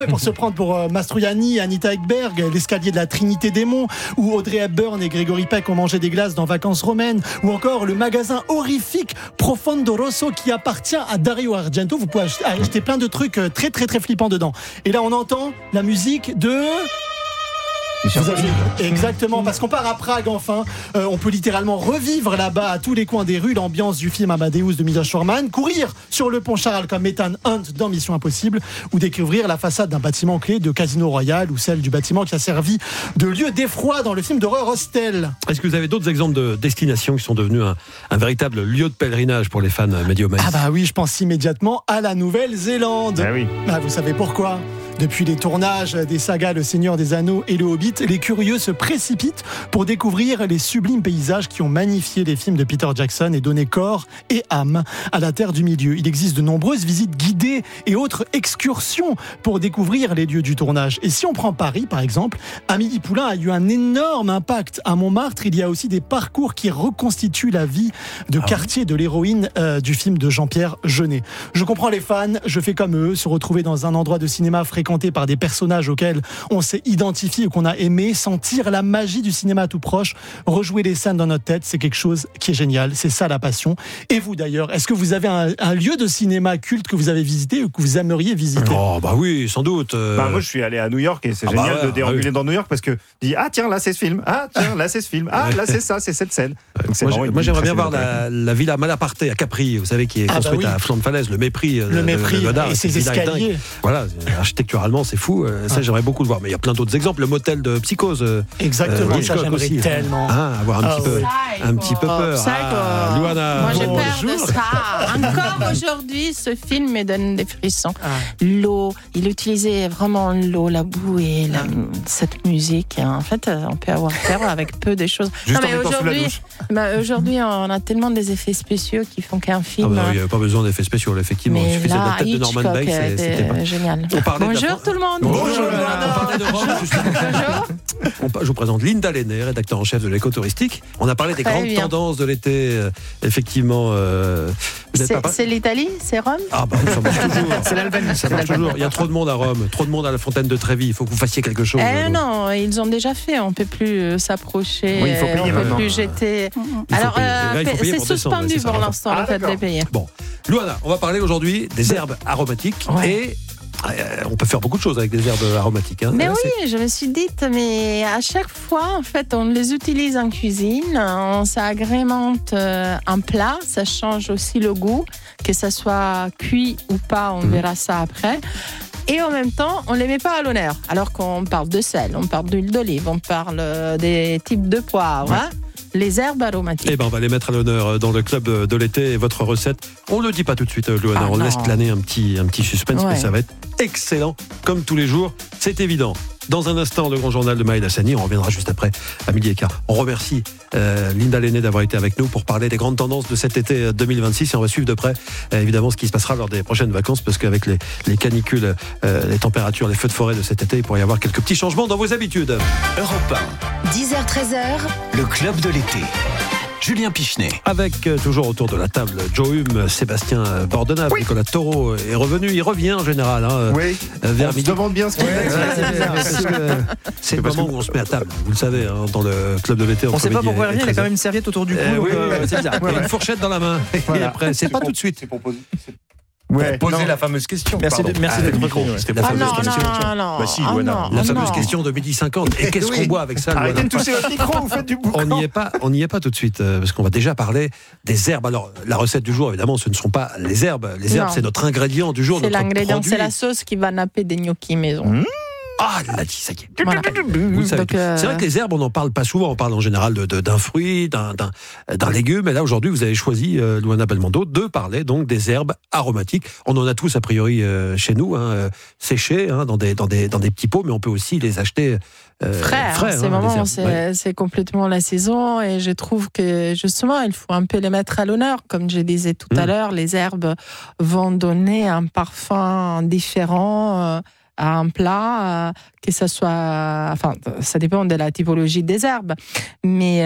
Pour se prendre pour Mastroianni, Anita Ekberg, l'escalier de la Trinité des Monts, où Audrey Hepburn et Grégory Peck ont mangé des glaces dans Vacances romaines, ou encore le magasin horrifique Profondo Rosso qui appartient à Dario Argento. Vous pouvez acheter plein de trucs très très très flippants dedans. Et là on entend la musique de... Exactement, parce qu'on part à Prague enfin. On peut littéralement revivre là-bas à tous les coins des rues l'ambiance du film Amadeus de Milos Forman, courir sur le pont Charles comme Ethan Hunt dans Mission Impossible, ou découvrir la façade d'un bâtiment clé de Casino Royale ou celle du bâtiment qui a servi de lieu d'effroi dans le film d'horreur Hostel. Est-ce que vous avez d'autres exemples de destinations qui sont devenues un véritable lieu de pèlerinage pour les fans médio-maïs ? Ah bah oui, je pense immédiatement à la Nouvelle-Zélande. Ah oui. Ah, vous savez pourquoi ? Depuis les tournages des sagas Le Seigneur des Anneaux et Le Hobbit, les curieux se précipitent pour découvrir les sublimes paysages qui ont magnifié les films de Peter Jackson et donné corps et âme à la Terre du Milieu. Il existe de nombreuses visites guidées et autres excursions pour découvrir les lieux du tournage. Et si on prend Paris, par exemple, Amélie Poulain a eu un énorme impact. À Montmartre, il y a aussi des parcours qui reconstituent la vie de quartier de l'héroïne du film de Jean-Pierre Jeunet. Je comprends les fans, je fais comme eux, se retrouver dans un endroit de cinéma fréquenté par des personnages auxquels on s'est identifié ou qu'on a aimé, sentir la magie du cinéma tout proche, rejouer les scènes dans notre tête, c'est quelque chose qui est génial, c'est ça la passion. Et vous d'ailleurs, est-ce que vous avez un lieu de cinéma culte que vous avez visité ou que vous aimeriez visiter ? Oh bah oui, sans doute. Moi je suis allé à New York et c'est génial de déambuler dans New York parce que je dis tiens là c'est ce film, tiens là c'est ce film, là c'est ça, c'est cette scène. Donc, moi j'aimerais bien voir la villa Malaparte à Capri, vous savez, qui est construite à flanc de falaise, le mépris de Godard, et ses escaliers. Voilà, architecturalement c'est fou, ça j'aimerais beaucoup le voir, mais il y a plein d'autres exemples, le motel de Psychose. Exactement, ça j'aimerais aussi, tellement. Avoir un petit peu peur. Luana, moi j'ai peur de ça. Encore aujourd'hui, ce film me donne des frissons. L'eau, il utilisait vraiment l'eau, la boue et cette musique. En fait, on peut avoir peur avec peu de choses. Juste non, mais aujourd'hui, on a tellement des effets spéciaux qui font qu'un film. Il n'y avait pas besoin d'effets spéciaux, effectivement. Mais il suffisait là, de la tête de Norman Bates. C'était pas génial. Bonjour tout le monde. Bonjour. On parlait de Rome, justement. Je vous présente Linda Lenné, rédacteur en chef de l'Écho Touristique. On a parlé des grandes tendances de l'été, effectivement. C'est l'Italie, c'est Rome. Ça marche toujours. C'est l'Albanie. Ça marche toujours. Il y a trop de monde à Rome, trop de monde à la Fontaine de Trévi. Il faut que vous fassiez quelque chose. Non, ils ont déjà fait. On ne peut plus s'approcher. Oui, il faut payer on ne peut maintenant. plus jeter. Alors, c'est suspendu pour l'instant, en fait, de payer. Bon, Luana, on va parler aujourd'hui des herbes aromatiques et on peut faire beaucoup de choses avec des herbes aromatiques. Mais oui, je me suis dit, mais à chaque fois, en fait, on les utilise en cuisine, ça agrémente un plat, ça change aussi le goût, que ça soit cuit ou pas, on verra ça après. Et en même temps, on ne les met pas à l'honneur. Alors qu'on parle de sel, on parle d'huile d'olive, on parle des types de poivre. Les herbes aromatiques. On va les mettre à l'honneur dans le club de l'été. Et votre recette, on ne le dit pas tout de suite, Luana. On laisse planer un petit suspense, mais ça va être excellent, comme tous les jours, c'est évident. Dans un instant, le grand journal de Maël Hassani. On reviendra juste après à 12h15. On remercie Linda Lenné d'avoir été avec nous pour parler des grandes tendances de cet été 2026. Et on va suivre de près, évidemment, ce qui se passera lors des prochaines vacances, parce qu'avec les canicules, les températures, les feux de forêt de cet été, il pourrait y avoir quelques petits changements dans vos habitudes. Europe 1. 10h-13h, le club de l'été. Julien Pichenet. Avec toujours autour de la table Joe Hume, Sébastien Bordenave, Nicolas Taureau est revenu. Il revient en général. Vers on se demande bien ce qu'il c'est le moment où on se met à table. Vous le savez, dans le club de l'été. On ne sait pas pourquoi il revient, il a quand même une serviette autour du cou. C'est bizarre. Il a une fourchette dans la main. Et après, c'est pas tout de suite. C'est pour poser. Poser la fameuse question. Merci d'être micro. La fameuse question. La fameuse question de 12h50. Et qu'est-ce qu'on boit avec ça? Arrêtez de toucher votre micro, vous faites du boucan. On n'y est pas tout de suite, parce qu'on va déjà parler des herbes. Alors, la recette du jour, évidemment, ce ne seront pas les herbes. Les herbes, c'est notre ingrédient du jour. C'est l'ingrédient, c'est la sauce qui va napper des gnocchis maison. Elle l'a dit, ça y est. Voilà. Vous savez. C'est vrai que les herbes, on n'en parle pas souvent. On parle en général d'un fruit, d'un légume. Et là, aujourd'hui, vous avez choisi, Luana Belmondo, de parler donc des herbes aromatiques. On en a tous, a priori, chez nous, séchés, dans des petits pots, mais on peut aussi les acheter frais. C'est complètement la saison. Et je trouve que, justement, il faut un peu les mettre à l'honneur. Comme je disais tout à l'heure, les herbes vont donner un parfum différent à un plat, que ça soit, enfin, ça dépend de la typologie des herbes, mais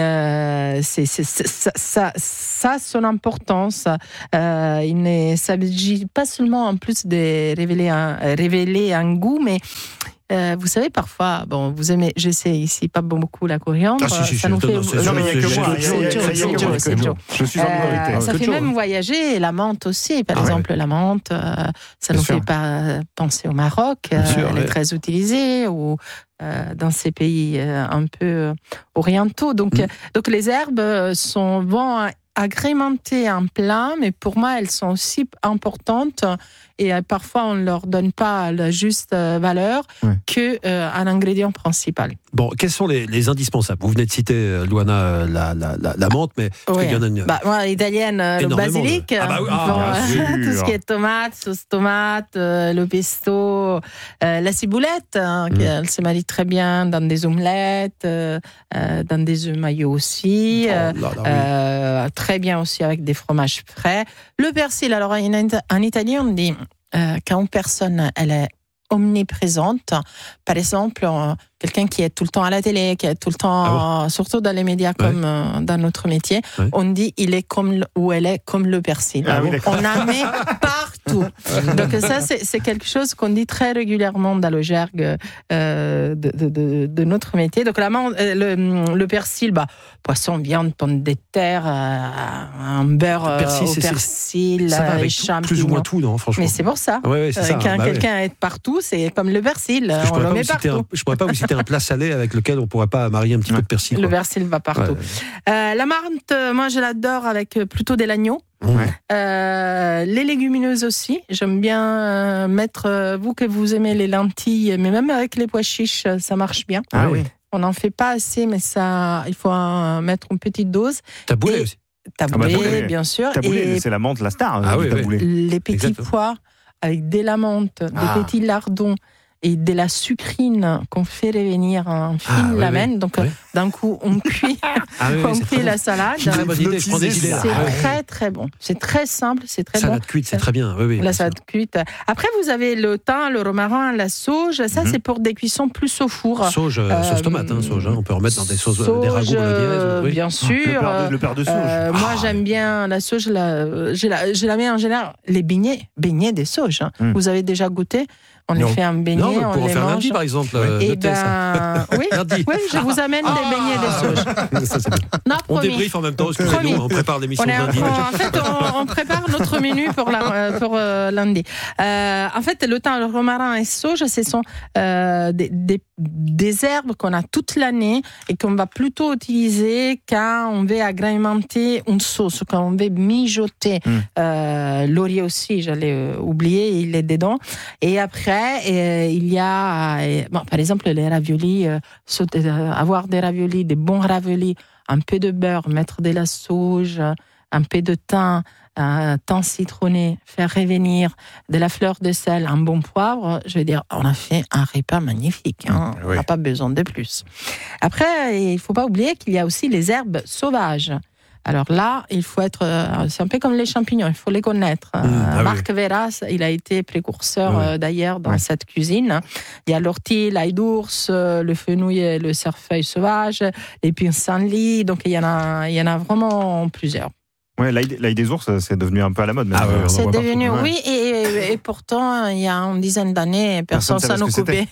ça a son importance. Il ne s'agit pas seulement en plus de révéler un goût, mais vous savez, parfois, bon, vous aimez, je sais ici pas beaucoup la coriandre. Ça nous fait. Non, mais il n'y a que moi. C'est Joe. Je suis en minorité. Ça fait même voyager, et la menthe aussi. Par exemple, la menthe, ça nous fait pas penser au Maroc. Elle est très utilisée, ou dans ces pays un peu orientaux. Donc les herbes vont agrémenter un plat, mais pour moi, elles sont aussi importantes. Et parfois, on ne leur donne pas la juste valeur qu'un ingrédient principal. Bon, quels sont les indispensables? Vous venez de citer, Luana, la menthe, mais il y en a une... moi, italienne, le basilic, tout ce qui est tomate, sauce tomate, le pesto, la ciboulette, elle se marie très bien dans des omelettes, dans des œufs maillots aussi, très bien aussi avec des fromages frais. Le persil, alors en italien, on dit quand une personne, elle est omniprésente, par exemple, quelqu'un qui est tout le temps à la télé, qui est tout le temps, surtout dans les médias comme dans notre métier, on dit il est comme ou elle est comme le persil. On en met partout. Donc ça, c'est quelque chose qu'on dit très régulièrement dans le jargon de notre métier. Donc le persil, poisson, viande, pommes de terre, un beurre au persil, ça va avec champignons. Plus ou moins tout, non, franchement. Mais c'est pour ça. C'est ça. Quand quelqu'un est partout, c'est comme le persil. On le met partout. Je pourrais pas vous citer un plat salé avec lequel on pourrait pas marier un petit peu de persil. Le persil va partout. La menthe, moi je l'adore avec plutôt de l'agneau. Les légumineuses aussi. J'aime bien mettre, vous que vous aimez les lentilles, mais même avec les pois chiches, ça marche bien. On n'en fait pas assez, mais il faut en mettre une petite dose. Taboulé aussi. Taboulé, bien sûr. Taboulé, c'est la menthe, la star. Les petits pois avec de la menthe, des petits lardons et de la sucrine qu'on fait revenir en fine lamelle. Donc, d'un coup, on cuit, la salade. C'est une très bonne idée, je prends des idées. C'est très, très bon. C'est très simple, c'est très bon. Salade cuite, c'est très bien. La salade cuite. Après, vous avez le thym, le romarin, la sauge. Ça, c'est pour des cuissons plus au four. Sauce tomate, sauge. On peut remettre dans des sauces, des ragoûts bolognaise. Bien sûr. Le beurre de sauge. Moi, j'aime bien la sauge. Je la mets en général. Les beignets des sauges. Vous avez déjà goûté? On les fait un beignet, on les mange. Faire lundi, par exemple. Oui, je vous amène des beignets des sauges. Ça, c'est bien. On débriefe en même temps, excusez-nous, on prépare l'émission de lundi. En fait, on prépare notre menu pour lundi. En fait, le thym, le romarin et sauge, ce sont des herbes qu'on a toute l'année et qu'on va plutôt utiliser quand on veut agrémenter une sauce, quand on veut mijoter. Laurier aussi, j'allais oublier, il est dedans. Et après, il y a, par exemple, les raviolis, avoir des raviolis, des bons raviolis, un peu de beurre, mettre de la sauge, un peu de thym citronné, faire revenir de la fleur de sel, un bon poivre, je veux dire, on a fait un repas magnifique. On n'a pas besoin de plus. Après, il ne faut pas oublier qu'il y a aussi les herbes sauvages. Alors là, il faut c'est un peu comme les champignons, il faut les connaître. Marc Verras, il a été précurseur d'ailleurs dans cette cuisine. Il y a l'ortie, l'ail d'ours, le fenouil et le cerfeuil sauvage, les pissenlits, donc il y en a vraiment plusieurs. Ouais, l'ail des ours, c'est devenu un peu à la mode. C'est devenu, oui, et pourtant, il y a une dizaine d'années, personne s'en occupait.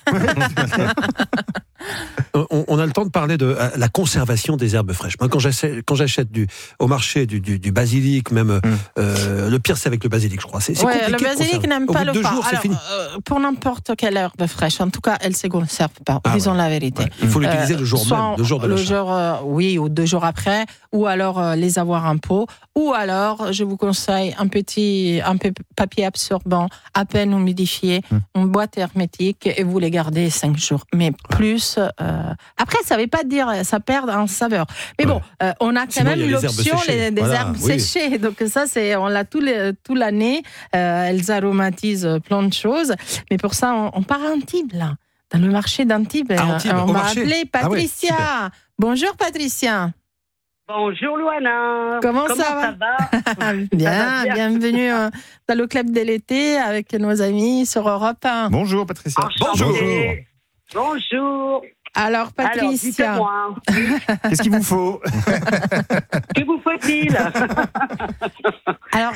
On a le temps de parler de la conservation des herbes fraîches. Moi, quand j'achète au marché du basilic, même le pire, c'est avec le basilic, je crois. C'est compliqué. Le basilic n'aime pas le froid. Jours, c'est fini. Pour n'importe quelle herbe fraîche, en tout cas, elle ne se conserve pas. Disons la vérité. Il faut l'utiliser le jour même, le jour de l'achat. Ou 2 jours après, ou alors les avoir en pot. Ou alors, je vous conseille un papier absorbant, à peine humidifié, une boîte hermétique, et vous les gardez 5 jours. Mais plus. Après, ça ne veut pas dire ça perd en saveur. Mais bon, on a quand même l'option des herbes séchées. Donc ça, on l'a toute l'année. Elles aromatisent plein de choses. Mais pour ça, on part à Antibes, là. Dans le marché d'Antibes. On va appeler Patricia. Bonjour, Patricia. Bonjour Louana. Comment ça va? Bien, bienvenue dans le club de l'été avec nos amis sur Europe 1. Bonjour Patricia. Bonjour. Alors Patricia. Alors, qu'est-ce qu'il vous faut? Que vous faut-il? Alors,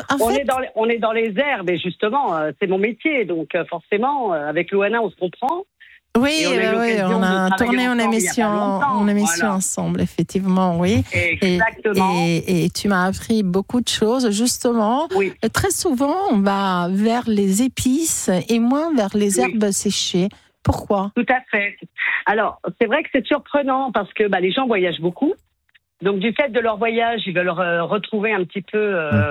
on est dans les herbes et justement, c'est mon métier, donc forcément, avec Louana, on se comprend. Oui, on a tourné une émission ensemble, effectivement, oui. Exactement. Et tu m'as appris beaucoup de choses, justement. Oui. Très souvent, on va vers les épices et moins vers les herbes séchées. Pourquoi? Tout à fait. Alors, c'est vrai que c'est surprenant parce que les gens voyagent beaucoup. Donc, du fait de leur voyage, ils veulent retrouver un petit peu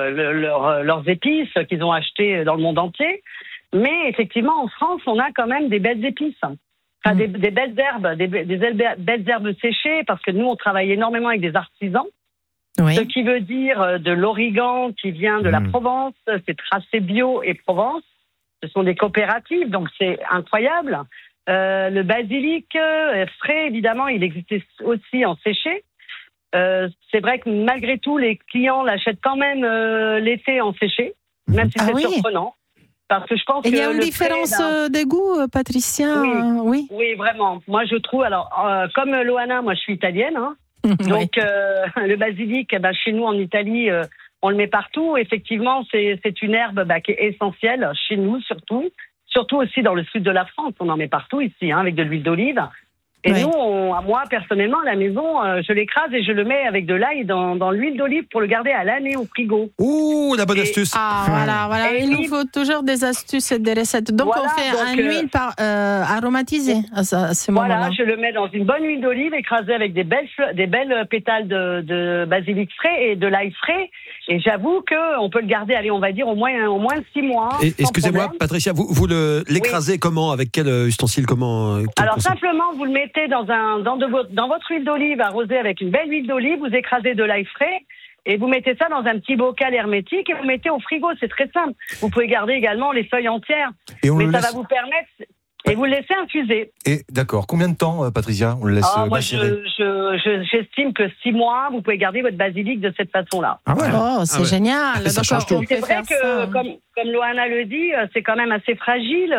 leurs épices qu'ils ont achetées dans le monde entier. Mais effectivement, en France, on a quand même des belles épices. Enfin, des belles herbes, des belles herbes séchées, parce que nous, on travaille énormément avec des artisans. Oui. Ce qui veut dire de l'origan qui vient de la Provence, c'est tracé bio et Provence. Ce sont des coopératives, donc c'est incroyable. Le basilic frais, évidemment, il existait aussi en séché. C'est vrai que malgré tout, les clients l'achètent quand même l'été en séché, même si c'est surprenant. Parce que je pense il y a une différence de goût, Patricia? Oui, vraiment. Moi, je trouve, comme Loana, moi, je suis italienne, hein. Donc, le basilic, chez nous, en Italie, on le met partout. Effectivement, c'est une herbe qui est essentielle, chez nous, surtout aussi dans le sud de la France. On en met partout ici, avec de l'huile d'olive. Et nous, moi, personnellement, à la maison, je l'écrase et je le mets avec de l'ail dans l'huile d'olive pour le garder à l'année au frigo. Ouh, la bonne astuce. Voilà. Il nous faut toujours des astuces et des recettes. Donc, on fait une huile aromatisée à ce moment-là. Voilà, je le mets dans une bonne huile d'olive écrasée avec des belles pétales de basilic frais et de l'ail frais. Et j'avoue qu'on peut le garder, on va dire, au moins 6 mois. Et, excusez-moi, Patricia, vous l'écrasez comment? Avec quel ustensile? Alors, simplement, vous le mettez dans votre huile d'olive arrosée avec une belle huile d'olive, vous écrasez de l'ail frais et vous mettez ça dans un petit bocal hermétique et vous mettez au frigo, c'est très simple. Vous pouvez garder également les feuilles entières, mais ça va vous permettre... Et vous le laissez infuser. Et d'accord. Combien de temps, Patricia, on le laisse macérer? J'estime que 6 mois, vous pouvez garder votre basilic de cette façon-là. Ah ouais. Oh, c'est génial. Ça change tout. C'est vrai que, comme Loana le dit, c'est quand même assez fragile.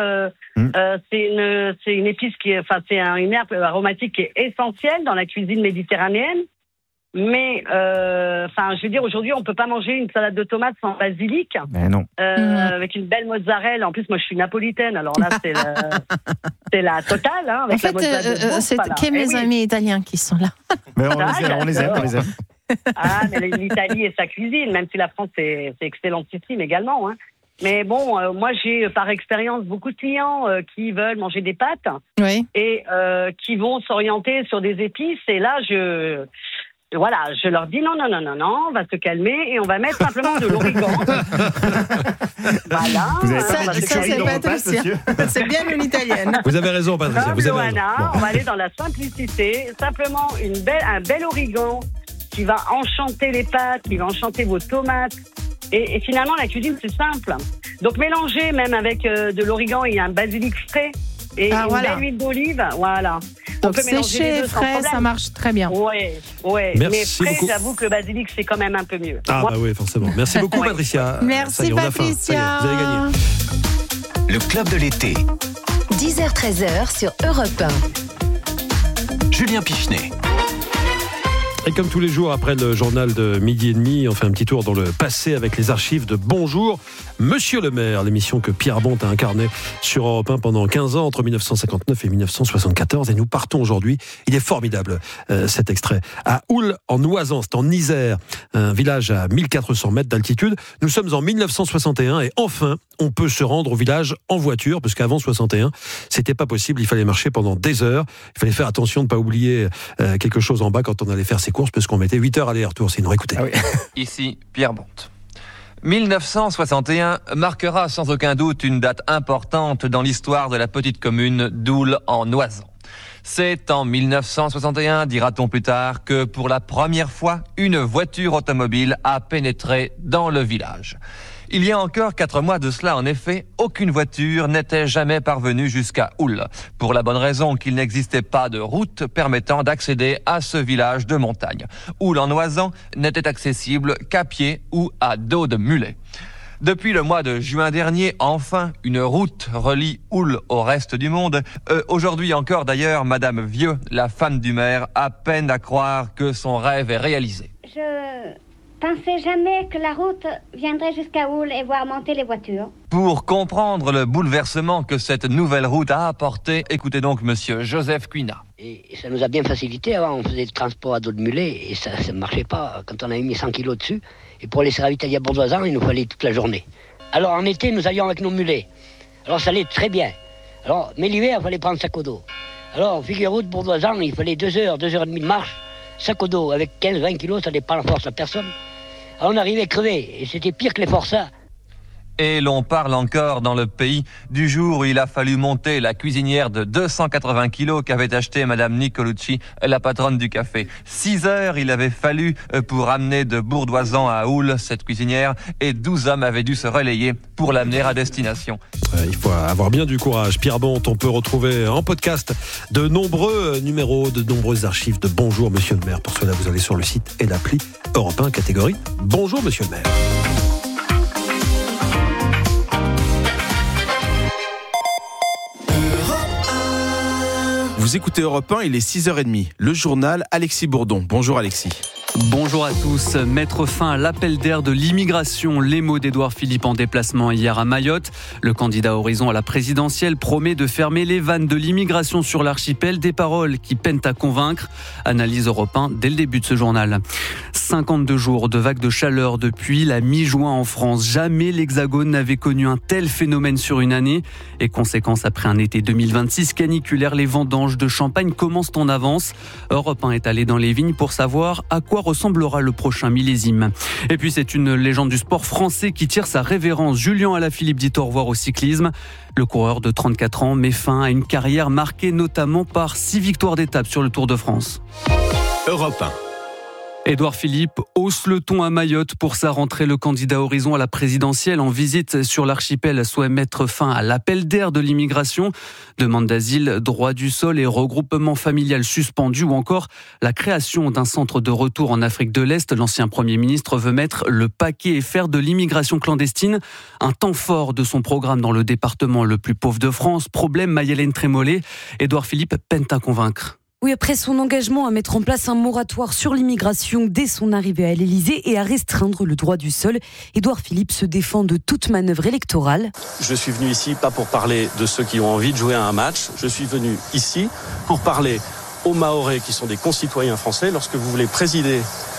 C'est une épice c'est une herbe aromatique qui est essentielle dans la cuisine méditerranéenne. Mais, je veux dire, aujourd'hui, on peut pas manger une salade de tomates sans basilic. Mais non. Avec une belle mozzarella. En plus, moi, je suis napolitaine, alors là, c'est la totale, avec en fait, la mozzarella. c'est que mes amis italiens qui sont là. Mais on les aime. Mais l'Italie et sa cuisine, même si la France, c'est excellentissime également, hein. Mais bon, moi, j'ai par expérience beaucoup de clients qui veulent manger des pâtes et qui vont s'orienter sur des épices. Et là, je leur dis non, on va se calmer et on va mettre simplement de l'origan. Voilà. Ça c'est Patricia. C'est bien une italienne. Vous avez raison, Patricia. On va aller dans la simplicité. Simplement un bel origan qui va enchanter les pâtes, qui va enchanter vos tomates. Et finalement, la cuisine, c'est simple. Donc, mélangez même avec de l'origan et un basilic frais et une belle huile d'olive. Voilà. Donc, séché et frais, ça marche très bien. Ouais. Mais frais, j'avoue que le basilic, c'est quand même un peu mieux. Oui, forcément. Merci beaucoup, Patricia. Merci, Patricia. Vous avez gagné. Le club de l'été. 10h-13h sur Europe 1. Julien Pichenet. Et comme tous les jours après le journal de midi et demi, on fait un petit tour dans le passé avec les archives de Bonjour Monsieur le maire, l'émission que Pierre Bonte a incarnée sur Europe 1 pendant 15 ans, entre 1959 et 1974. Et nous partons aujourd'hui, il est formidable cet extrait, à Houle en Oisans, c'est en Isère, un village à 1400 mètres d'altitude. Nous sommes en 1961 et enfin, on peut se rendre au village en voiture, parce qu'avant 61, c'était pas possible, il fallait marcher pendant des heures. Il fallait faire attention de ne pas oublier quelque chose en bas quand on allait faire ses courses, parce qu'on mettait 8 heures aller-retour, sinon écoutez. Ici, Pierre Bonte. 1961 marquera sans aucun doute une date importante dans l'histoire de la petite commune d'Houle en Oisans. C'est en 1961, dira-t-on plus tard, que pour la première fois, une voiture automobile a pénétré dans le village. Il y a encore 4 mois de cela, en effet, aucune voiture n'était jamais parvenue jusqu'à Oul. Pour la bonne raison qu'il n'existait pas de route permettant d'accéder à ce village de montagne. Oul en Oisan n'était accessible qu'à pied ou à dos de mulet. Depuis le mois de juin dernier, enfin, une route relie Oul au reste du monde. Aujourd'hui encore d'ailleurs, Madame Vieux, la femme du maire, a peine à croire que son rêve est réalisé. Je pensais jamais que la route viendrait jusqu'à Oul et voir monter les voitures. Pour comprendre le bouleversement que cette nouvelle route a apporté, écoutez donc Monsieur Joseph Cuinat. Et ça nous a bien facilité. Avant, on faisait le transport à dos de mulet et ça ne marchait pas quand on avait mis 100 kilos dessus. Et pour aller se ravitailler à Bourdoisan, il nous fallait toute la journée. Alors en été, nous allions avec nos mulets. Alors ça allait très bien. Mais l'hiver, il fallait prendre sac au dos. Alors, figurez-vous, de Bourdoisan, il fallait 2 heures, 2 heures et demie de marche. Sac au dos, avec 15-20 kilos, ça dépend la force à personne. Alors on arrivait crevé, et c'était pire que les forçats. Et l'on parle encore dans le pays du jour où il a fallu monter la cuisinière de 280 kilos qu'avait acheté Madame Nicolucci, la patronne du café. 6 heures il avait fallu pour amener de Bourdoisan à Oul cette cuisinière et 12 hommes avaient dû se relayer pour l'amener à destination. Il faut avoir bien du courage. Pierre Bonte, on peut retrouver en podcast de nombreux numéros, de nombreuses archives de Bonjour Monsieur le maire. Pour cela, vous allez sur le site et l'appli Europe 1 catégorie Bonjour Monsieur le maire. Vous écoutez Europe 1, il est 6h30. Le journal, Alexis Bourdon. Bonjour Alexis. Bonjour à tous. Mettre fin à l'appel d'air de l'immigration, les mots d'Édouard Philippe en déplacement hier à Mayotte. Le candidat Horizon à la présidentielle promet de fermer les vannes de l'immigration sur l'archipel, des paroles qui peinent à convaincre. Analyse Europe 1 dès le début de ce journal. 52 jours de vagues de chaleur depuis la mi-juin en France. Jamais l'Hexagone n'avait connu un tel phénomène sur une année. Et conséquence, après un été 2026 caniculaire, les vendanges de Champagne commencent en avance. Europe 1 est allé dans les vignes pour savoir à quoi ressemblera le prochain millésime. Et puis c'est une légende du sport français qui tire sa révérence. Julien Alaphilippe dit au revoir au cyclisme. Le coureur de 34 ans met fin à une carrière marquée notamment par 6 victoires d'étape sur le Tour de France. Europe 1. Édouard Philippe hausse le ton à Mayotte pour sa rentrée. Le candidat Horizon à la présidentielle en visite sur l'archipel souhaite mettre fin à l'appel d'air de l'immigration. Demande d'asile, droit du sol et regroupement familial suspendu ou encore la création d'un centre de retour en Afrique de l'Est. L'ancien Premier ministre veut mettre le paquet et faire de l'immigration clandestine un temps fort de son programme dans le département le plus pauvre de France. Problème, Maï-Hélène Trémollet. Édouard Philippe peine à convaincre. Oui, après son engagement à mettre en place un moratoire sur l'immigration dès son arrivée à l'Élysée et à restreindre le droit du sol, Édouard Philippe se défend de toute manœuvre électorale. Je suis venu ici pas pour parler de ceux qui ont envie de jouer à un match. Je suis venu ici pour parler aux Mahorais qui sont des concitoyens français. Lorsque vous voulez présider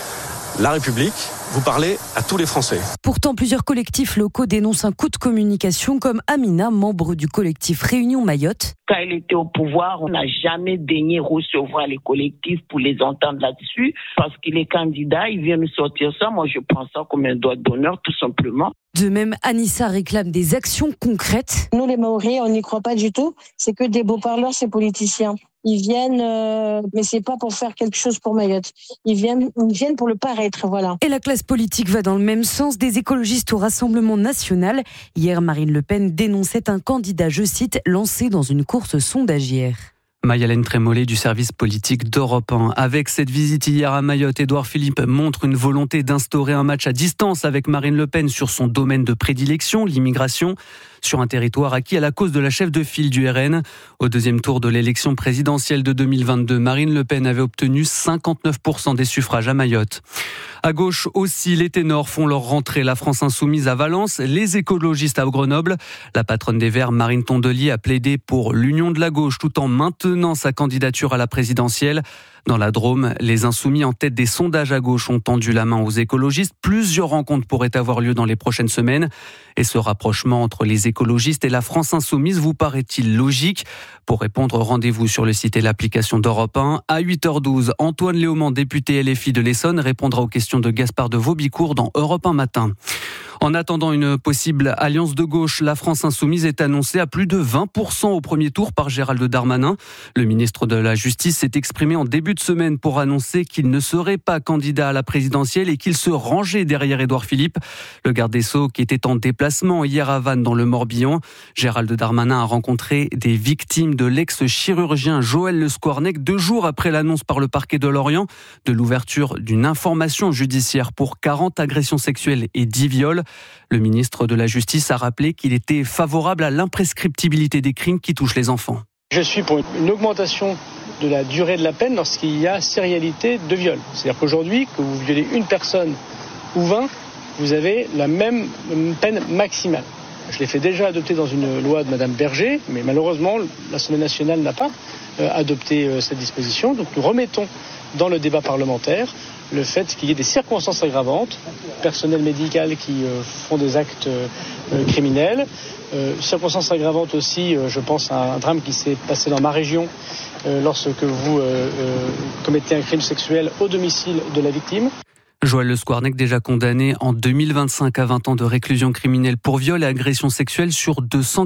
la République, vous parlez à tous les Français. Pourtant, plusieurs collectifs locaux dénoncent un coup de communication comme Amina, membre du collectif Réunion Mayotte. Quand il était au pouvoir, on n'a jamais daigné recevoir les collectifs pour les entendre là-dessus. Parce qu'il est candidat, il vient nous sortir ça. Moi, je prends ça comme un droit d'honneur, tout simplement. De même, Anissa réclame des actions concrètes. Nous, les Mahorais, on n'y croit pas du tout. C'est que des beaux parleurs, ces politiciens. Ils viennent, mais c'est pas pour faire quelque chose pour Mayotte. Ils viennent pour le paraître, voilà. Et la classe politique va dans le même sens. Des écologistes au Rassemblement national. Hier, Marine Le Pen dénonçait un candidat, je cite, lancé dans une course sondagière. Maï-Hélène Trémollet du service politique d'Europe 1. Avec cette visite hier à Mayotte, Édouard Philippe montre une volonté d'instaurer un match à distance avec Marine Le Pen sur son domaine de prédilection, l'immigration, sur un territoire acquis à la cause de la chef de file du RN. Au deuxième tour de l'élection présidentielle de 2022, Marine Le Pen avait obtenu 59% des suffrages à Mayotte. À gauche aussi, les ténors font leur rentrée. La France insoumise à Valence, les écologistes à Grenoble. La patronne des Verts, Marine Tondelier, a plaidé pour l'union de la gauche tout en maintenant sa candidature à la présidentielle. Dans la Drôme, les insoumis en tête des sondages à gauche ont tendu la main aux écologistes. Plusieurs rencontres pourraient avoir lieu dans les prochaines semaines. Et ce rapprochement entre les écologistes et la France insoumise vous paraît-il logique ? Pour répondre, rendez-vous sur le site et l'application d'Europe 1. À 8h12, Antoine Léaumont, député LFI de l'Essonne, répondra aux questions de Gaspard de Vaubicourt dans Europe 1 matin. En attendant une possible alliance de gauche, la France insoumise est annoncée à plus de 20% au premier tour par Gérald Darmanin. Le ministre de la Justice s'est exprimé en début de semaine pour annoncer qu'il ne serait pas candidat à la présidentielle et qu'il se rangeait derrière Édouard Philippe. Le garde des Sceaux qui était en déplacement hier à Vannes dans le Morbihan. Gérald Darmanin a rencontré des victimes de l'ex-chirurgien Joël Le Squarnec 2 jours après l'annonce par le parquet de Lorient de l'ouverture d'une information judiciaire pour 40 agressions sexuelles et 10 viols. Le ministre de la Justice a rappelé qu'il était favorable à l'imprescriptibilité des crimes qui touchent les enfants. Je suis pour une augmentation de la durée de la peine lorsqu'il y a sérialité de viol. C'est-à-dire qu'aujourd'hui, que vous violez une personne ou 20, vous avez la même peine maximale. Je l'ai fait déjà adopter dans une loi de Madame Berger, mais malheureusement, l'Assemblée nationale n'a pas adopté cette disposition. Donc nous remettons dans le débat parlementaire le fait qu'il y ait des circonstances aggravantes, personnel médical qui font des actes criminels, circonstances aggravantes aussi, je pense à un drame qui s'est passé dans ma région lorsque vous commettez un crime sexuel au domicile de la victime. Joël Le Squarnec, déjà condamné en 2025 à 20 ans de réclusion criminelle pour viol et agression sexuelle sur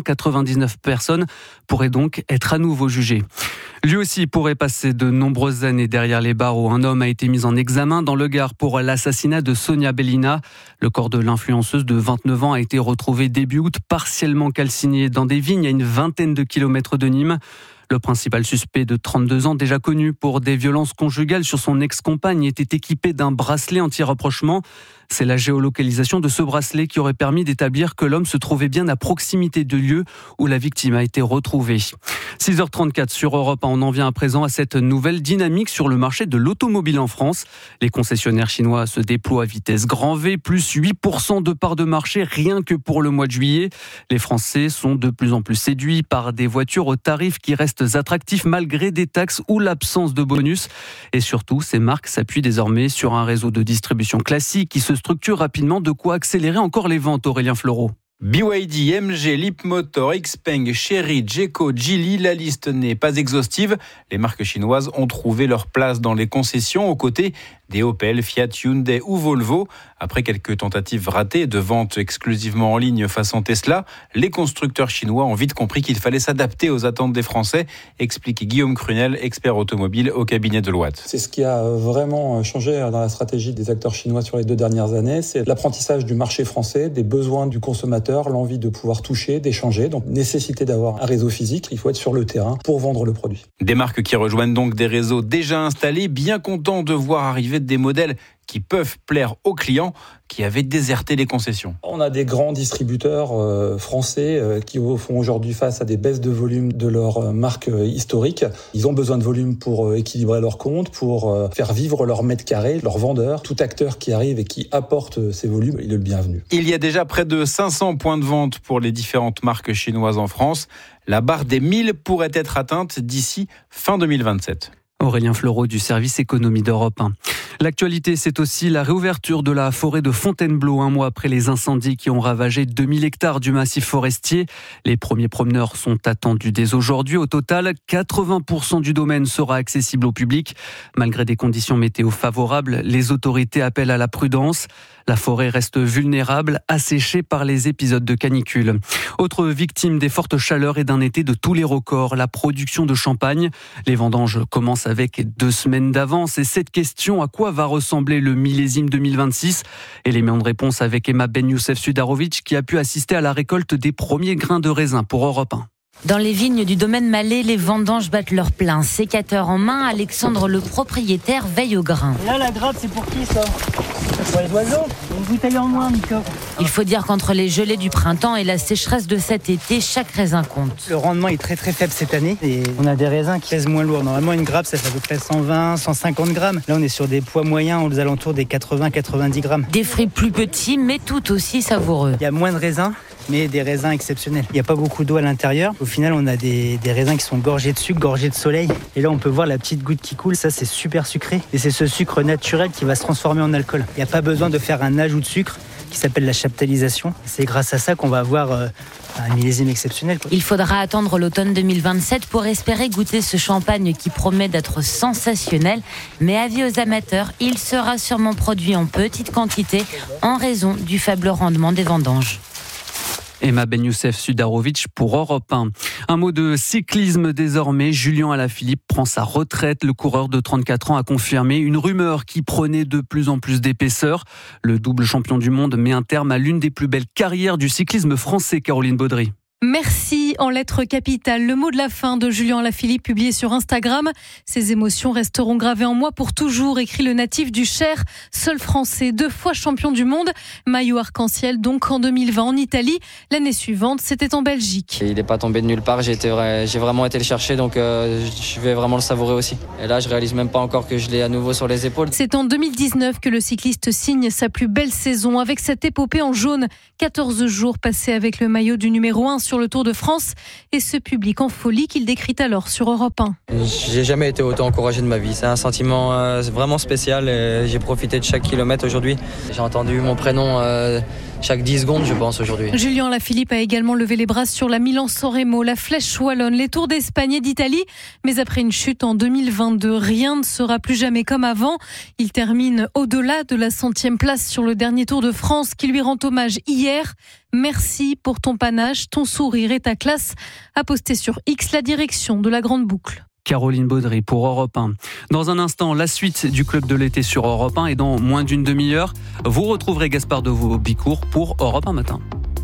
299 personnes, pourrait donc être à nouveau jugé. Lui aussi pourrait passer de nombreuses années derrière les barreaux. Un homme a été mis en examen dans le Gard pour l'assassinat de Sonia Bellina. Le corps de l'influenceuse de 29 ans a été retrouvé début août, partiellement calciné dans des vignes à une vingtaine de kilomètres de Nîmes. Le principal suspect de 32 ans, déjà connu pour des violences conjugales sur son ex-compagne, était équipé d'un bracelet anti-rapprochement. C'est la géolocalisation de ce bracelet qui aurait permis d'établir que l'homme se trouvait bien à proximité du lieu où la victime a été retrouvée. 6h34 sur Europe 1, on en vient à présent à cette nouvelle dynamique sur le marché de l'automobile en France. Les concessionnaires chinois se déploient à vitesse grand V, plus 8% de part de marché rien que pour le mois de juillet. Les Français sont de plus en plus séduits par des voitures aux tarifs qui restent attractifs malgré des taxes ou l'absence de bonus. Et surtout, ces marques s'appuient désormais sur un réseau de distribution classique qui se structure rapidement, de quoi accélérer encore les ventes, Aurélien Fleureau. BYD, MG, Leapmotor, Xpeng, Chery, Jeco, Geely, la liste n'est pas exhaustive. Les marques chinoises ont trouvé leur place dans les concessions aux côtés des Opel, Fiat, Hyundai ou Volvo. Après quelques tentatives ratées de vente exclusivement en ligne façon Tesla, les constructeurs chinois ont vite compris qu'il fallait s'adapter aux attentes des Français, explique Guillaume Crunel, expert automobile au cabinet Deloitte. C'est ce qui a vraiment changé dans la stratégie des acteurs chinois sur les 2 dernières années. C'est l'apprentissage du marché français, des besoins du consommateur, l'envie de pouvoir toucher, d'échanger. Donc nécessité d'avoir un réseau physique, il faut être sur le terrain pour vendre le produit. Des marques qui rejoignent donc des réseaux déjà installés, bien contents de voir arriver des modèles qui peuvent plaire aux clients qui avaient déserté les concessions. On a des grands distributeurs français qui font aujourd'hui face à des baisses de volume de leurs marques historiques. Ils ont besoin de volume pour équilibrer leurs comptes, pour faire vivre leurs mètres carrés, leurs vendeurs. Tout acteur qui arrive et qui apporte ces volumes, il est le bienvenu. Il y a déjà près de 500 points de vente pour les différentes marques chinoises en France. La barre des 1000 pourrait être atteinte d'ici fin 2027. Aurélien Fleureau du service économie d'Europe 1. L'actualité, c'est aussi la réouverture de la forêt de Fontainebleau, 1 mois après les incendies qui ont ravagé 2000 hectares du massif forestier. Les premiers promeneurs sont attendus dès aujourd'hui. Au total, 80% du domaine sera accessible au public. Malgré des conditions météo favorables, les autorités appellent à la prudence. La forêt reste vulnérable, asséchée par les épisodes de canicule. Autre victime des fortes chaleurs et d'un été de tous les records, la production de champagne. Les vendanges commencent avec 2 semaines d'avance. Et cette question, à quoi va ressembler le millésime 2026 ? Élément de réponse avec Emma Ben Youssef Sudarovic qui a pu assister à la récolte des premiers grains de raisin pour Europe 1. Dans les vignes du domaine Malais, les vendanges battent leur plein. Sécateur en main, Alexandre, le propriétaire, veille au grain. Et là, la grappe, c'est pour qui, ça ? Pour les oiseaux ? Une bouteille en moins, Nico. Il faut dire qu'entre les gelées du printemps et la sécheresse de cet été, chaque raisin compte. Le rendement est très très faible cette année et on a des raisins qui pèsent moins lourd. Normalement, une grappe, ça fait à peu près 120, 150 grammes. Là, on est sur des poids moyens aux alentours des 80-90 grammes. Des fruits plus petits, mais tout aussi savoureux. Il y a moins de raisins, mais des raisins exceptionnels. Il n'y a pas beaucoup d'eau à l'intérieur. Au final, on a des raisins qui sont gorgés de sucre, gorgés de soleil. Et là, on peut voir la petite goutte qui coule. Ça, c'est super sucré. Et c'est ce sucre naturel qui va se transformer en alcool. Il n'y a pas besoin de faire un ajout de sucre. qui s'appelle la chaptalisation. C'est grâce à ça qu'on va avoir un millésime exceptionnel. Il faudra attendre l'automne 2027 pour espérer goûter ce champagne qui promet d'être sensationnel. Mais avis aux amateurs, il sera sûrement produit en petite quantité en raison du faible rendement des vendanges. Emma Ben Youssef Sudarovic pour Europe 1. Un mot de cyclisme désormais. Julien Alaphilippe prend sa retraite. Le coureur de 34 ans a confirmé une rumeur qui prenait de plus en plus d'épaisseur. Le double champion du monde met un terme à l'une des plus belles carrières du cyclisme français, Caroline Baudry. Merci en lettres capitales. Le mot de la fin de Julien Alaphilippe publié sur Instagram. Ces émotions resteront gravées en moi pour toujours, écrit le natif du Cher, seul français, 2 fois champion du monde. Maillot arc-en-ciel donc en 2020 en Italie. L'année suivante, c'était en Belgique. Il n'est pas tombé de nulle part, j'ai vraiment été le chercher, donc je vais vraiment le savourer aussi. Et là, je réalise même pas encore que je l'ai à nouveau sur les épaules. C'est en 2019 que le cycliste signe sa plus belle saison avec cette épopée en jaune. 14 jours passés avec le maillot du numéro 1 sur le Tour de France et ce public en folie qu'il décrit alors sur Europe 1. J'ai jamais été autant encouragé de ma vie. C'est un sentiment vraiment spécial et j'ai profité de chaque kilomètre aujourd'hui. J'ai entendu mon prénom chaque 10 secondes, je pense, aujourd'hui. Julien Alaphilippe a également levé les bras sur la Milan-San Remo, la Flèche Wallonne, les Tours d'Espagne et d'Italie. Mais après une chute en 2022, rien ne sera plus jamais comme avant. Il termine au-delà de la 100e place sur le dernier Tour de France qui lui rend hommage hier. Merci pour ton panache, ton sourire et ta classe, a posté sur X la direction de la Grande Boucle. Caroline Baudry pour Europe 1. Dans un instant, la suite du Club de l'été sur Europe 1 et dans moins d'une demi-heure, vous retrouverez Gaspard de Bicourt pour Europe 1 matin.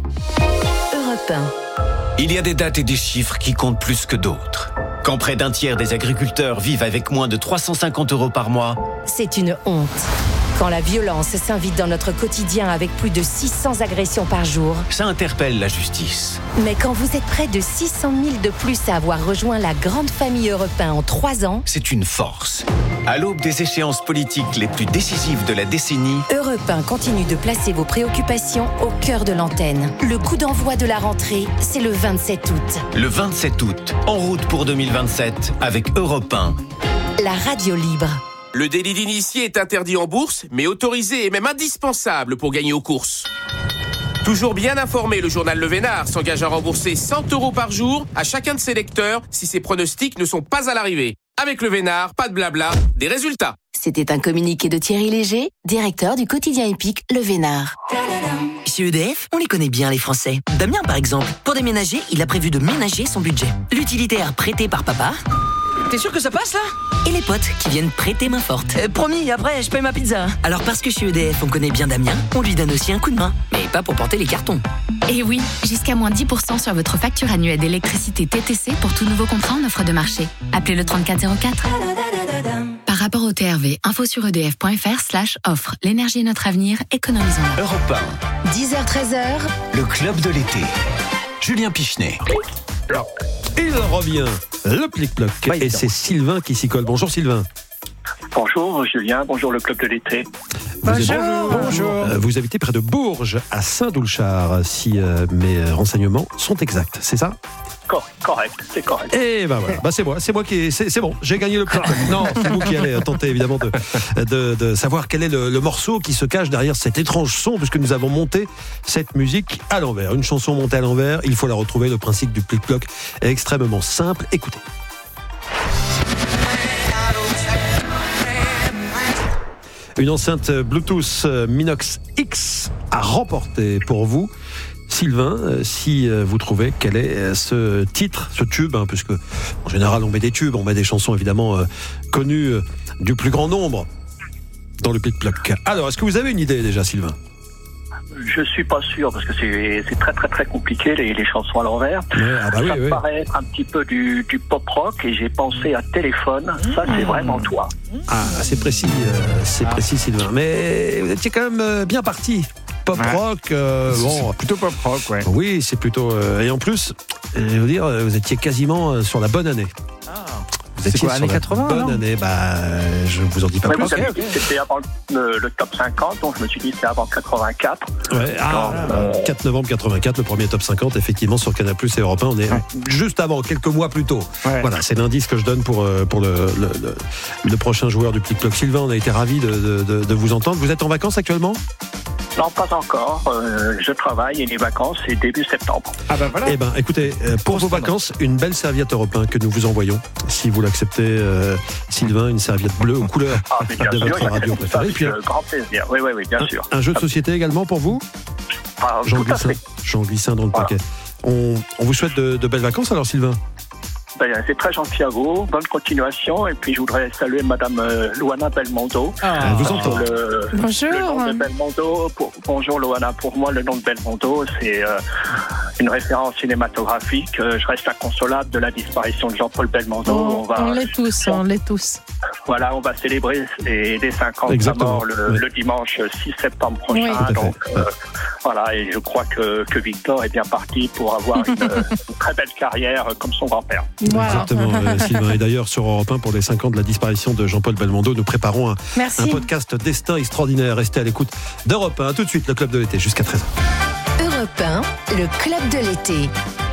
Europe 1. Il y a des dates et des chiffres qui comptent plus que d'autres. Quand près d'un tiers des agriculteurs vivent avec moins de 350 € par mois, c'est une honte. Quand la violence s'invite dans notre quotidien avec plus de 600 agressions par jour, ça interpelle la justice. Mais quand vous êtes près de 600 000 de plus à avoir rejoint la grande famille Europe 1 en 3 ans, c'est une force. À l'aube des échéances politiques les plus décisives de la décennie, Europe 1 continue de placer vos préoccupations au cœur de l'antenne. Le coup d'envoi de la rentrée, c'est le 27 août. Le 27 août, en route pour 2027 avec Europe 1. La radio libre. Le délit d'initié est interdit en bourse, mais autorisé et même indispensable pour gagner aux courses. Toujours bien informé, le journal Le Vénard s'engage à rembourser 100 € par jour à chacun de ses lecteurs si ses pronostics ne sont pas à l'arrivée. Avec Le Vénard, pas de blabla, des résultats. C'était un communiqué de Thierry Léger, directeur du quotidien épique Le Vénard. Chez EDF, on les connaît bien les Français. Damien par exemple, pour déménager, il a prévu de ménager son budget. L'utilitaire prêté par papa. T'es sûr que ça passe là? Et les potes qui viennent prêter main forte. Promis, après je paye ma pizza. Alors parce que chez EDF on connaît bien Damien, on lui donne aussi un coup de main. Mais pas pour porter les cartons. Et oui, jusqu'à moins 10% sur votre facture annuelle d'électricité TTC pour tout nouveau contrat en offre de marché. Appelez le 3404. Par rapport au TRV, info sur edf.fr/offre. L'énergie est notre avenir, économisons-la. Europe 1. 10h-13h. Le club de l'été. Julien Pichenet. Il revient, le plic-ploc. Et c'est Sylvain qui s'y colle. Bonjour Sylvain. Bonjour Julien, bonjour le club de l'été. Bonjour. Vous habitez près de Bourges, à Saint-Doulchard, si mes renseignements sont exacts, c'est ça? Correct, c'est correct. Et ben voilà, c'est moi qui c'est bon, j'ai gagné le plic-ploc. Non, c'est vous qui allez tenter évidemment de savoir quel est le morceau qui se cache derrière cet étrange son, puisque nous avons monté cette musique à l'envers. Une chanson montée à l'envers, il faut la retrouver. Le principe du plic-ploc est extrêmement simple. Écoutez. Une enceinte Bluetooth Minox X a remporté pour vous, Sylvain, si vous trouvez quel est ce titre, ce tube, puisque en général on met des tubes, on met des chansons évidemment connues du plus grand nombre dans le plic-ploc. Alors, est-ce que vous avez une idée déjà, Sylvain? Je suis pas sûr parce que c'est très très très compliqué les chansons à l'envers. Ça me paraît être un petit peu du pop rock et j'ai pensé à Téléphone. Ça c'est vraiment toi. Ah, c'est précis, Sylvain. Mais vous étiez quand même bien parti. Pop rock, bon, plutôt pop rock, ouais. Oui, c'est plutôt. Et en plus, je vais vous dire, vous étiez quasiment sur la bonne année. C'est quoi, années 80? Bonne année, je ne vous en dis pas plus. C'était avant le top 50, donc je me suis dit c'était avant 84. Ouais, 4 novembre 84, le premier top 50, effectivement, sur Canal+ et Europe 1. On est juste avant, quelques mois plus tôt. Ouais. Voilà, c'est l'indice que je donne pour le prochain joueur du plic-ploc. Sylvain, on a été ravis de vous entendre. Vous êtes en vacances actuellement? Non, pas encore. Je travaille et les vacances, c'est début septembre. Ah ben voilà. Eh ben, écoutez, pour vos vacances, une belle serviette Europe 1 que nous vous envoyons. Si vous l'acceptez, Sylvain, une serviette bleue aux couleurs de votre radio préférée. Puis, grand plaisir. Oui, bien sûr. Un jeu de société également pour vous ? Jean Glissin dans le paquet. On vous souhaite de belles vacances alors, Sylvain. C'est très gentil à vous, bonne continuation. Et puis je voudrais saluer Madame Loana Belmondo. Vous entend. Bonjour. Le nom de Belmondo. Bonjour Loana. Pour moi, le nom de Belmondo, c'est une référence cinématographique. Je reste inconsolable de la disparition de Jean-Paul Belmondo. On l'est tous. Voilà, on va célébrer les 5 ans de sa mort le dimanche 6 septembre prochain. Oui. Donc voilà, et je crois que Victor est bien parti pour avoir une très belle carrière comme son grand-père. Voilà. Exactement, Sylvain. Et d'ailleurs, sur Europe 1, pour les 5 ans de la disparition de Jean-Paul Belmondo, nous préparons un podcast destin extraordinaire. Restez à l'écoute d'Europe 1. Tout de suite, le Club de l'été, jusqu'à 13h. Europe 1, le Club de l'été.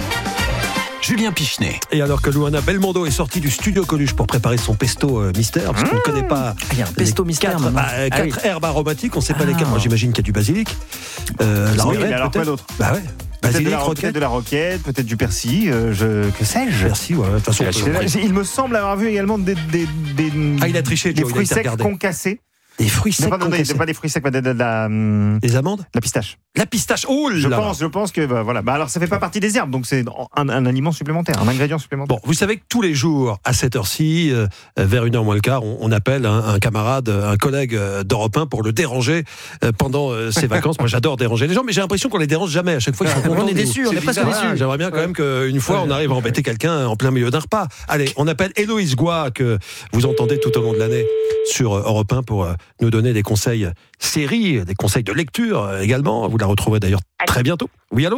Julien Pichenet. Et alors que Loana Belmondo est sortie du studio Coluche pour préparer son pesto mystère, parce qu'on ne connaît pas pesto mystère, 4 herbes aromatiques, on ne sait pas lesquelles. Moi, j'imagine qu'il y a du basilic. La mais alors quoi d'autre ? Bah ouais. Peut-être de la roquette, peut-être du persil, que sais-je. Persil, ouais. De toute façon, il me semble avoir vu également des il a triché, des fruits secs concassés. Des fruits secs concassés. Pas des fruits secs, des amandes. La pistache. La pistache. Oh là. Je pense que voilà. Alors ça fait pas partie des herbes, donc c'est un aliment supplémentaire, un ingrédient supplémentaire. Bon, vous savez que tous les jours à cette heure-ci, vers 1h moins le quart, on appelle un camarade, un collègue d'Europe 1 pour le déranger pendant ses vacances. Moi, j'adore déranger les gens, mais j'ai l'impression qu'on les dérange jamais. À chaque fois, ils sont contents. On est déçus, on est presque déçus. J'aimerais bien quand même qu'une fois, on arrive à embêter quelqu'un en plein milieu d'un repas. Allez, on appelle Héloïse Goua, que vous entendez tout au long de l'année sur Europe 1 pour nous donner des conseils séries, des conseils de lecture également. Vous la retrouverez d'ailleurs très bientôt. Oui, allô ?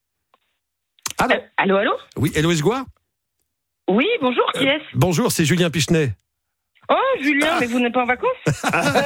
Allô ? Oui, Héloïse Goua ? Oui, bonjour, qui est-ce ? Bonjour, c'est Julien Pichenet. Oh, Julien, mais vous n'êtes pas en vacances ?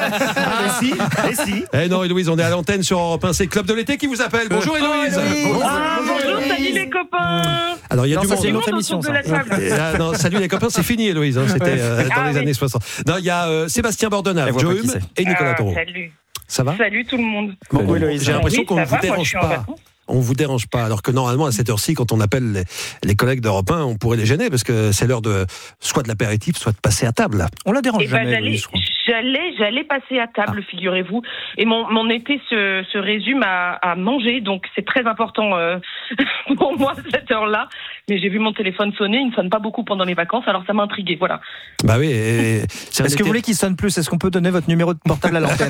Si. Eh non, Héloïse, on est à l'antenne sur Europe 1, c'est le Club de l'été qui vous appelle. Bonjour Héloïse. Bonjour, salut les copains. Alors il y a du monde. C'est une autre émission, ça. Non, salut les copains, c'est fini Héloïse, c'était dans les années 60. Non, il y a Sébastien Bordonnave, Joe Hume et Nicolas Taureau. Salut. Ça va ? Salut tout le monde. Bon, j'ai l'impression qu'on ne vous dérange pas. On vous dérange pas, alors que normalement à cette heure-ci, quand on appelle les collègues d'Europe 1, on pourrait les gêner parce que c'est l'heure de soit de l'apéritif, soit de passer à table. On la dérange jamais. J'allais passer à table, figurez-vous, et mon été se résume à manger, donc c'est très important pour moi cette heure-là. Mais j'ai vu mon téléphone sonner, il ne sonne pas beaucoup pendant les vacances, alors ça m'a intrigué, voilà. Bah oui. Est-ce que vous voulez qu'il sonne plus ? Est-ce qu'on peut donner votre numéro de portable à l'antenne ?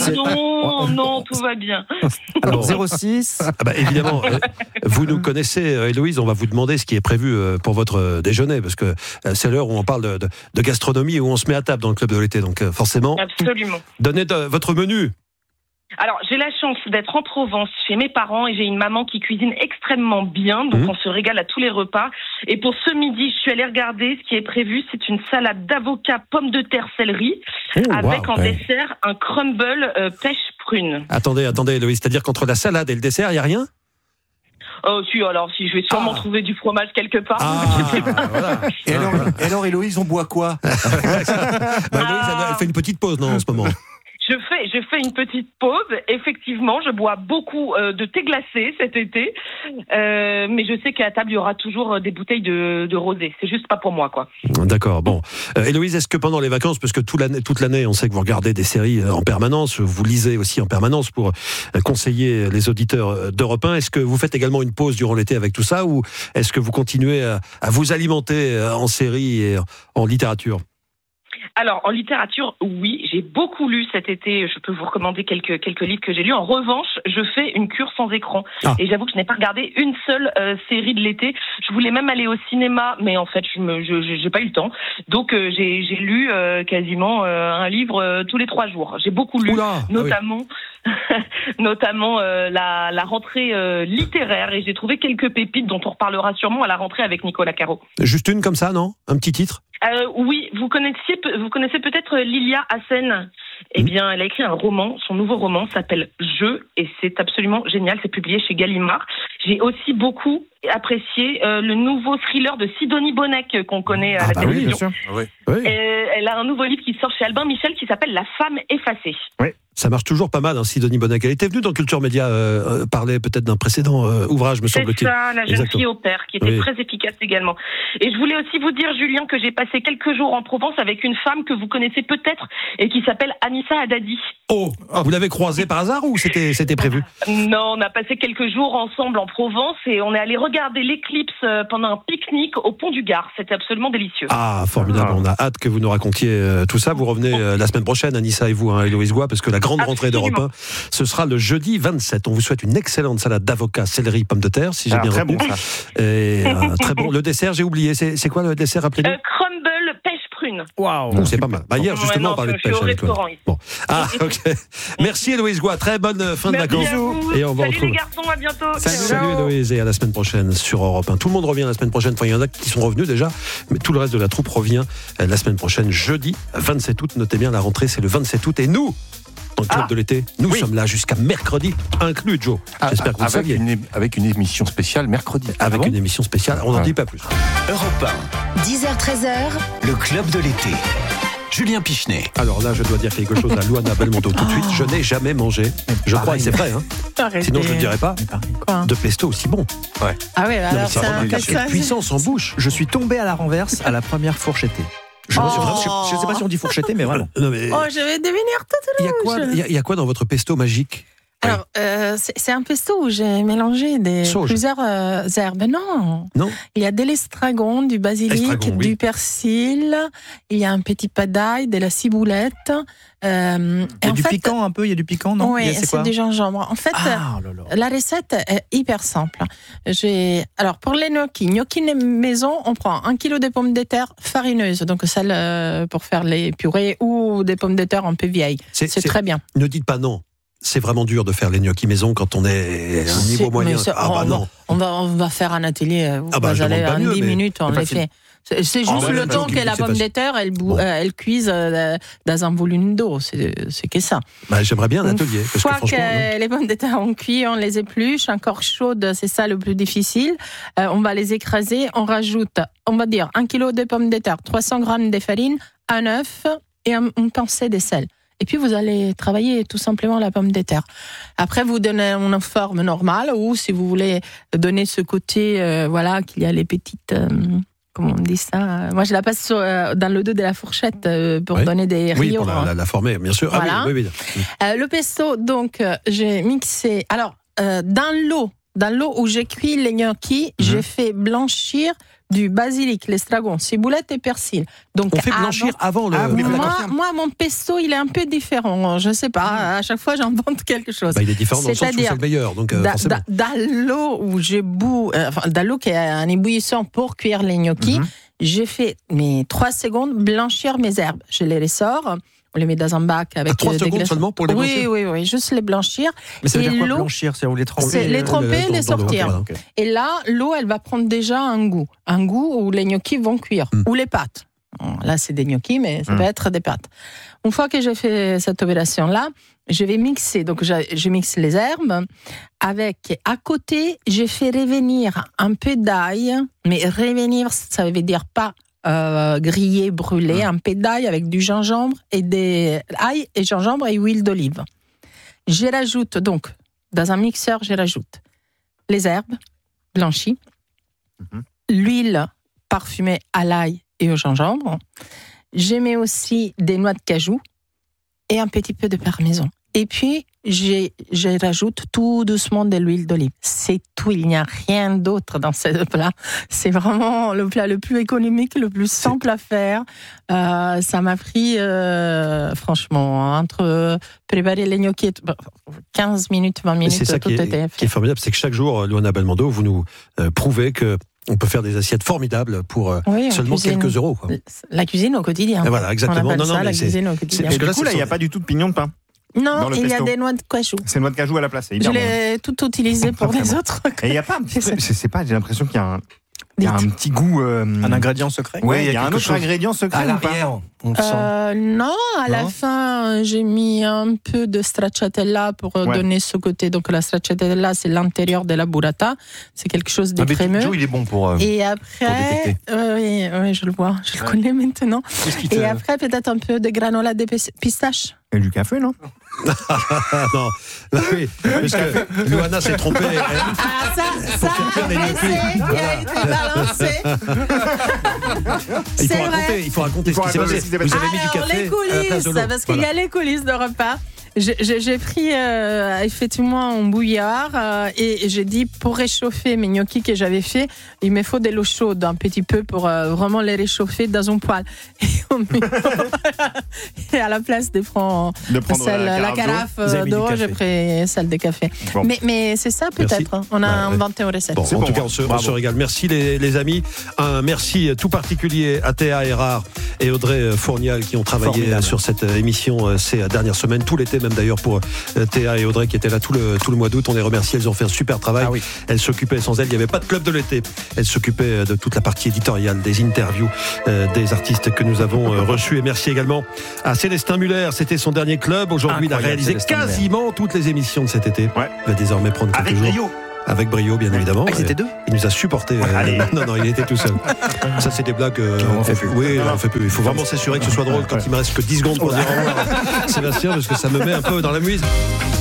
Non, tout va bien. Alors 06. Évidemment, vous nous connaissez, Héloïse, on va vous demander ce qui est prévu pour votre déjeuner, parce que c'est l'heure où on parle de gastronomie et où on se met à table dans le Club de l'été, donc forcément. Absolument. Donnez votre menu. Alors, j'ai la chance d'être en Provence chez mes parents et j'ai une maman qui cuisine extrêmement bien, donc on se régale à tous les repas. Et pour ce midi, je suis allée regarder ce qui est prévu, c'est une salade d'avocat, pommes de terre, céleri, avec en dessert un crumble pêche prune. Attendez, Héloïse, c'est-à-dire qu'entre la salade et le dessert, il n'y a rien ? Oh, si, je vais sûrement trouver du fromage quelque part. Voilà. Et alors, Héloïse, on boit quoi ? Héloïse, elle fait une petite pause, non, en ce moment. Je fais une petite pause. Effectivement, je bois beaucoup de thé glacé cet été. Mais je sais qu'à la table, il y aura toujours des bouteilles de rosé. C'est juste pas pour moi, quoi. D'accord, bon. Héloïse, est-ce que pendant les vacances, parce que toute l'année, on sait que vous regardez des séries en permanence, vous lisez aussi en permanence pour conseiller les auditeurs d'Europe 1, est-ce que vous faites également une pause durant l'été avec tout ça, ou est-ce que vous continuez à vous alimenter en séries et en littérature ? Alors, en littérature, oui, j'ai beaucoup lu cet été. Je peux vous recommander quelques livres que j'ai lus. En revanche, je fais une cure sans écran. Et j'avoue que je n'ai pas regardé une seule série de l'été. Je voulais même aller au cinéma, mais en fait, j'ai pas eu le temps. Donc, j'ai lu quasiment un livre tous les 3 jours. J'ai beaucoup lu, notamment la rentrée littéraire. Et j'ai trouvé quelques pépites dont on reparlera sûrement à la rentrée avec Nicolas Caro. Juste une comme ça, non ? Un petit titre ? Oui, vous connaissez peut-être Lilia Hassen. Eh bien, elle a écrit un roman. Son nouveau roman s'appelle Je, et c'est absolument génial. C'est publié chez Gallimard. J'ai aussi beaucoup apprécié le nouveau thriller de Sidonie Bonnec qu'on connaît à la télévision. Oui, bien sûr. Oui. Elle a un nouveau livre qui sort chez Albin Michel qui s'appelle La femme effacée. Oui. Ça marche toujours pas mal, Sidonie Bonnec. Elle était venue dans Culture Média parler peut-être d'un précédent ouvrage, me semble-t-il. C'est ça, la jeune fille au père, qui était très efficace également. Et je voulais aussi vous dire, Julien, que j'ai passé quelques jours en Provence avec une femme que vous connaissez peut-être et qui s'appelle Anissa Haddadi. Oh, vous l'avez croisée par hasard ou c'était prévu? Non, on a passé quelques jours ensemble en Provence et on est allé regarder l'éclipse pendant un pique-nique au pont du Gard. C'était absolument délicieux. Ah, formidable. On a hâte que vous nous racontiez tout ça. Vous revenez la semaine prochaine, Anissa et vous, Héloïse Goua, parce que la grande rentrée d'Europe 1, ce sera le jeudi 27. On vous souhaite une excellente salade d'avocat, céleri, pommes de terre, si j'ai bien retenu. Très bon, ça. Et très bon. Le dessert, j'ai oublié. C'est quoi le dessert, rappelez-nous? Crumble pêche prune. Waouh, c'est pas mal. Hier, justement, on parlait de pêche avec toi. Bon. Ah, ok. Merci, Héloïse Goua. Très bonne fin de vacances. Et on va retrouver. Les garçons, à bientôt. Salut Héloïse, et à la semaine prochaine sur Europe 1. Tout le monde revient la semaine prochaine. Enfin, il y en a qui sont revenus déjà, mais tout le reste de la troupe revient la semaine prochaine, jeudi 27 août. Notez bien, la rentrée, c'est le 27 août. Et nous, dans le club de l'été, nous sommes là jusqu'à mercredi inclus, Joe. J'espère que vous le saviez. Avec une émission spéciale mercredi. Avec une émission spéciale, on n'en dit pas plus. Europe 1. 10h-13h. Le club de l'été. Julien Pichenet. Alors là, je dois dire quelque chose à Luana Belmondo tout de suite. Je n'ai jamais mangé, je crois, et c'est vrai, sinon je ne le dirais pas, de pesto aussi bon. Ouais. Ah oui, alors c'est un puissance en bouche. Je suis tombé à la renverse à la première fourchettée. Je ne sais pas si on dit fourchetter, mais vraiment. Non, mais... Oh, je vais devenir toute rouge. Il y a quoi dans votre pesto magique? Alors, c'est un pesto où j'ai mélangé plusieurs herbes. Non. Il y a de l'estragon, du basilic, du persil, il y a un petit pas d'ail, de la ciboulette. Il y a du piquant un peu, il y a du piquant, non? Oui, c'est du gingembre. En fait, la recette est hyper simple. Alors, pour les gnocchis maison, on prend 1 kilo de pommes de terre farineuses, donc celles pour faire les purées, ou des pommes de terre un peu vieilles. C'est très bien. Ne dites pas non. C'est vraiment dur de faire les gnocchis maison quand on est à un niveau moyen. Non. On va faire un atelier. Vous allez en 10 minutes, on les fait. C'est juste le temps que la pomme de terre, elle cuise dans un volume d'eau. C'est que ça. J'aimerais bien un atelier. Une fois que les pommes de terre ont cuit, on les épluche, encore chaudes, c'est ça le plus difficile. On va les écraser. On rajoute, on va dire, 1 kilo de pommes de terre, 300 grammes de farine, un œuf et une pincée de sel. Et puis, vous allez travailler tout simplement la pomme de terre. Après, vous donnez une forme normale, ou si vous voulez donner ce côté, qu'il y a les petites... comment on dit ça? Moi, je la passe dans le dos de la fourchette pour donner des rayons. Oui, pour la former, bien sûr. Voilà. Ah, oui. Le pesto, donc, j'ai mixé... Alors, dans l'eau où j'ai cuit les gnocchis, j'ai fait blanchir du basilic, l'estragon, ciboulette et persil. Donc, on fait blanchir avant le... Moi, mon pesto, il est un peu différent. Je ne sais pas, à chaque fois, j'invente quelque chose. Il est différent dans le sens où c'est le meilleur. Donc, dans l'eau où dans l'eau qui est en ébullition pour cuire les gnocchis, j'ai fait 3 secondes blanchir mes herbes. Je les ressors. On les met dans un bac avec 3 secondes seulement pour les blanchir? Oui, juste les blanchir. Mais ça veut dire quoi, blanchir? C'est les tremper? C'est les tremper, les sortir. Et là, l'eau, elle va prendre déjà un goût où les gnocchis vont cuire, ou les pâtes. Là, c'est des gnocchis, mais ça peut être des pâtes. Une fois que j'ai fait cette opération-là, je vais mixer. Donc, je mixe les herbes. À côté, j'ai fait revenir un peu d'ail. Mais revenir, ça veut dire pas grillé, brûlé, un peu d'ail avec du gingembre ail et gingembre et huile d'olive. Je rajoute donc, dans un mixeur, je rajoute les herbes blanchies, l'huile parfumée à l'ail et au gingembre. Je mets aussi des noix de cajou et un petit peu de parmesan. Et puis, je rajoute tout doucement de l'huile d'olive. C'est tout, il n'y a rien d'autre dans ce plat. C'est vraiment le plat le plus économique, le plus simple à faire. Ça m'a pris, franchement, entre préparer les gnocchis, 15 minutes, 20 minutes, c'est ça tout était fait. Qui est formidable, c'est que chaque jour, Luana Belmondo, vous nous prouvez que on peut faire des assiettes formidables pour seulement quelques euros. Quoi. La cuisine au quotidien. Et voilà, exactement. La cuisine au quotidien. Parce que là, il n'y a pas du tout de pignon de pain. Non, il y a des noix de cajou. C'est noix de cajou à la place. Je l'ai tout utilisé pour les autres. Et il n'y a pas un petit... Je sais pas, j'ai l'impression qu'il y a un petit goût... Un ingrédient secret? Oui, il y a un autre ingrédient secret. À l'arrière, on le sent. Non, à la fin, j'ai mis un peu de stracciatella pour donner ce côté. Donc la stracciatella, c'est l'intérieur de la burrata. C'est quelque chose de crémeux. Joe, il est bon pour Et après, oui, je le vois, je le connais maintenant. Et après, peut-être un peu de granola de pistache. Et du café, non? Non, oui, parce que Loana s'est trompée. Ça a été balancé. Il faut raconter ce qui s'est passé. Vous avez mis du café les coulisses, à la place de l'eau. Parce qu'il y a les coulisses de repas. J'ai pris effectivement un bouillard et j'ai dit pour réchauffer mes gnocchis que j'avais fait, il me faut de l'eau chaude un petit peu pour vraiment les réchauffer dans un poêle. Et à la place de prendre la carafe d'eau, j'ai pris celle de café. Bon. Mais c'est ça peut-être. Merci. On a inventé une recette. Bon, en tout cas, on se régale. Merci les amis. Un merci tout particulier à Théa Erard et Audrey Fournial qui ont travaillé sur cette émission ces dernières semaines, tout l'été même d'ailleurs pour Théa et Audrey qui étaient là tout le mois d'août. On les remercie, elles ont fait un super travail. Ah oui. Elles s'occupaient, sans elles, il n'y avait pas de club de l'été. Elles s'occupaient de toute la partie éditoriale, des interviews des artistes que nous avons reçus. Et merci également à Célestin Muller, c'était son dernier club. Aujourd'hui, il a réalisé quasiment toutes les émissions de cet été. Ouais. Il va désormais prendre quelques jours. Brio. Avec brio, bien évidemment. Ils étaient deux. Il nous a supporté. Non, il était tout seul. Ça, c'est des blagues. On fait plus. Oui, on fait plus. Il faut vraiment s'assurer que ce soit drôle quand il me reste que 10 secondes pour dire au revoir. Sébastien, parce que ça me met un peu dans la mouise.